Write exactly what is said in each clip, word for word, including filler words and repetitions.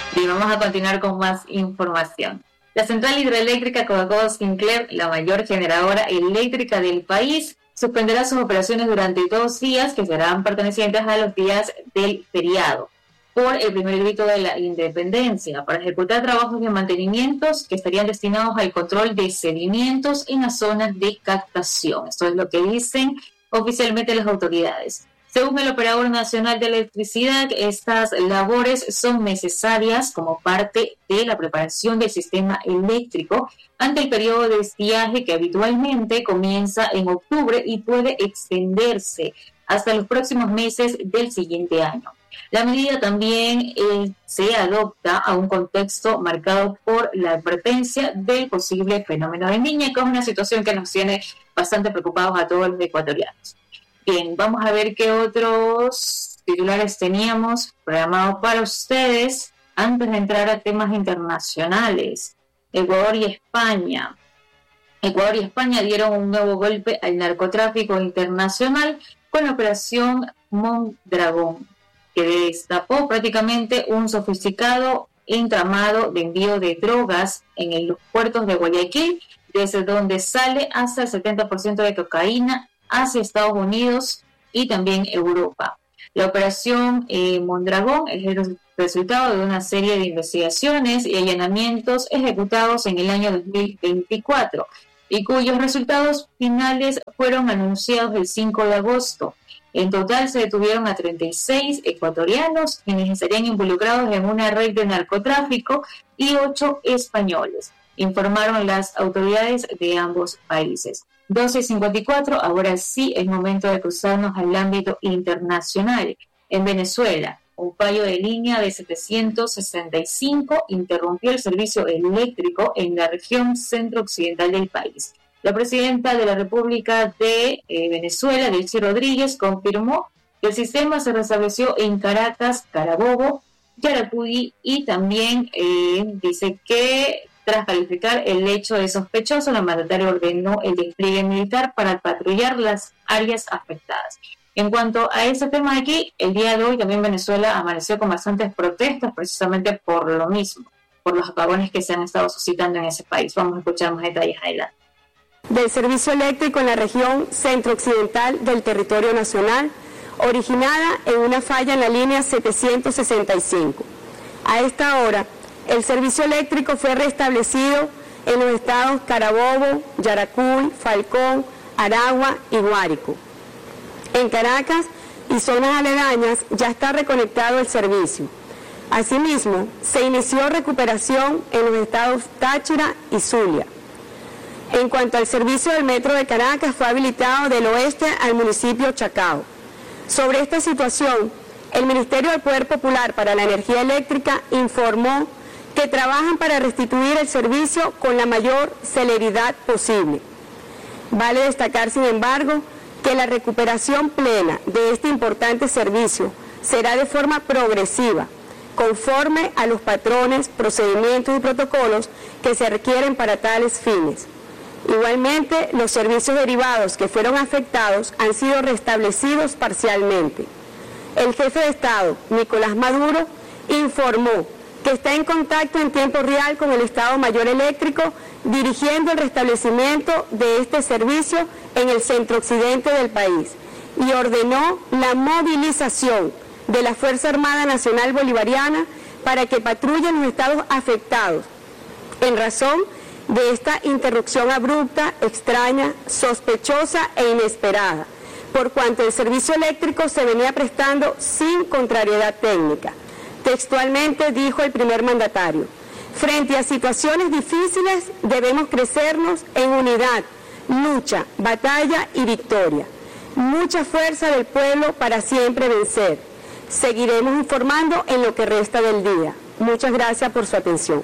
Y vamos a continuar con más información. La central hidroeléctrica Coca-Cola Sinclair, la mayor generadora eléctrica del país, suspenderá sus operaciones durante dos días que serán pertenecientes a los días del feriado por el primer grito de la independencia, para ejecutar trabajos de mantenimientos que estarían destinados al control de sedimentos en las zonas de captación. Esto es lo que dicen oficialmente las autoridades. Según el Operador Nacional de Electricidad, estas labores son necesarias como parte de la preparación del sistema eléctrico ante el periodo de estiaje que habitualmente comienza en octubre y puede extenderse hasta los próximos meses del siguiente año. La medida también eh, se adopta a un contexto marcado por la advertencia del posible fenómeno de Niña, que es una situación que nos tiene bastante preocupados a todos los ecuatorianos. Bien, vamos a ver qué otros titulares teníamos programados para ustedes antes de entrar a temas internacionales. Ecuador y España. Ecuador y España dieron un nuevo golpe al narcotráfico internacional con la operación Mondragón, que destapó prácticamente un sofisticado entramado de envío de drogas en los puertos de Guayaquil, desde donde sale hasta el setenta por ciento de cocaína hacia Estados Unidos y también Europa. La operación eh, Mondragón es el resultado de una serie de investigaciones y allanamientos ejecutados en el año dos mil veinticuatro y cuyos resultados finales fueron anunciados el cinco de agosto. En total se detuvieron a treinta y seis ecuatorianos quienes estarían involucrados en una red de narcotráfico y ocho españoles, informaron las autoridades de ambos países. doce cincuenta y cuatro, ahora sí es momento de cruzarnos al ámbito internacional. En Venezuela, un fallo de línea de setecientos sesenta y cinco interrumpió el servicio eléctrico en la región centro-occidental del país. La presidenta de la República de eh, Venezuela, Delcy Rodríguez, confirmó que el sistema se restableció en Caracas, Carabobo, Yaracuy y también eh, dice que tras calificar el hecho de sospechoso, la mandataria ordenó el despliegue militar para patrullar las áreas afectadas. En cuanto a ese tema de aquí, el día de hoy también Venezuela amaneció con bastantes protestas precisamente por lo mismo, por los apagones que se han estado suscitando en ese país. Vamos a escuchar más detalles adelante. Del servicio eléctrico en la región centro-occidental del territorio nacional, originada en una falla en la línea setecientos sesenta y cinco. A esta hora, el servicio eléctrico fue restablecido en los estados Carabobo, Yaracuy, Falcón, Aragua y Guárico. En Caracas y zonas aledañas ya está reconectado el servicio. Asimismo, se inició recuperación en los estados Táchira y Zulia. En cuanto al servicio del metro de Caracas, fue habilitado del oeste al municipio Chacao. Sobre esta situación, el Ministerio del Poder Popular para la Energía Eléctrica informó que trabajan para restituir el servicio con la mayor celeridad posible. Vale destacar, sin embargo, que la recuperación plena de este importante servicio será de forma progresiva, conforme a los patrones, procedimientos y protocolos que se requieren para tales fines. Igualmente, los servicios derivados que fueron afectados han sido restablecidos parcialmente. El jefe de Estado, Nicolás Maduro, informó que está en contacto en tiempo real con el Estado Mayor Eléctrico, dirigiendo el restablecimiento de este servicio en el centro-occidente del país y ordenó la movilización de la Fuerza Armada Nacional Bolivariana para que patrullen los estados afectados en razón de esta interrupción abrupta, extraña, sospechosa e inesperada, por cuanto el servicio eléctrico se venía prestando sin contrariedad técnica. Textualmente dijo el primer mandatario: frente a situaciones difíciles debemos crecernos en unidad, lucha, batalla y victoria. Mucha fuerza del pueblo para siempre vencer. Seguiremos informando en lo que resta del día. Muchas gracias por su atención.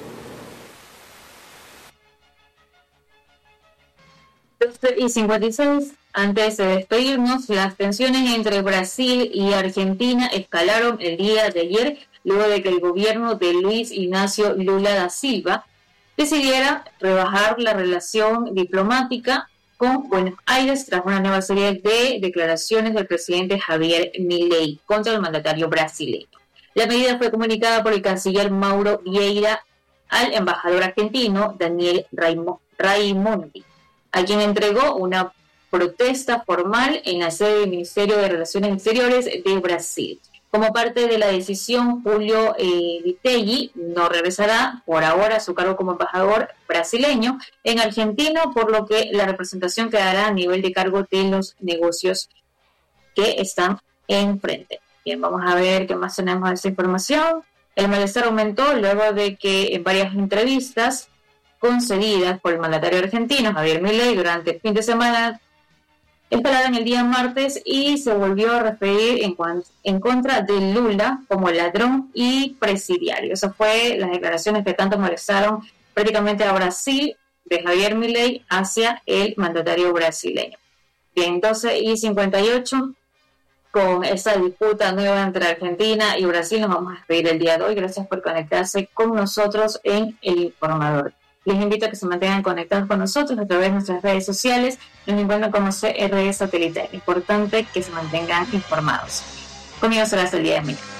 doce y cincuenta y seis. Antes de despedirnos, las tensiones entre Brasil y Argentina escalaron el día de ayer, luego de que el gobierno de Luis Ignacio Lula da Silva decidiera rebajar la relación diplomática con Buenos Aires tras una nueva serie de declaraciones del presidente Javier Milei contra el mandatario brasileño. La medida fue comunicada por el canciller Mauro Vieira al embajador argentino Daniel Raimo, Raimondi, a quien entregó una protesta formal en la sede del Ministerio de Relaciones Exteriores de Brasil. Como parte de la decisión, Julio eh, Viteggi no regresará por ahora a su cargo como embajador brasileño en Argentina, por lo que la representación quedará a nivel de cargo de los negocios que están enfrente. Bien, vamos a ver qué más tenemos de esta información. El malestar aumentó luego de que en varias entrevistas concedidas por el mandatario argentino Javier Milei durante el fin de semana esperaron el día martes y se volvió a referir en, en contra de Lula como ladrón y presidiario. Esas fue las declaraciones que tanto molestaron prácticamente a Brasil de Javier Milei hacia el mandatario brasileño. Bien, doce y cincuenta y ocho, con esta disputa nueva entre Argentina y Brasil, nos vamos a despedir el día de hoy. Gracias por conectarse con nosotros en El Informador. Les invito a que se mantengan conectados con nosotros a través de nuestras redes sociales. Nos encuentran como C R E Satelital. Importante que se mantengan informados. Conmigo será hasta el día de mañana.